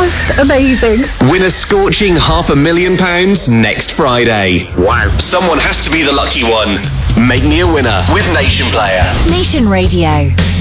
Amazing. Win a scorching £500,000 next Friday. Wow. Someone has to be the lucky one. Make me a winner with Nation Player. Nation Radio.